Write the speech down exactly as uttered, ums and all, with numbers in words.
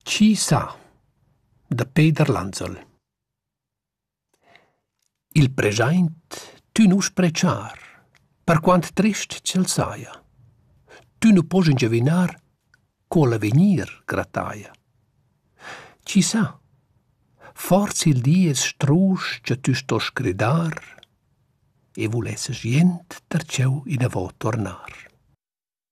Chi sa? Da Peter Lanzol. Il preschaint tu nu sprecar, per quant trist cel saia. Tu nu pos ingiavinar co l'avenir grataia. Chi sa? Forzi il die es strusch che tu sto scridar e vulesses jent tertgeu inavo tornar.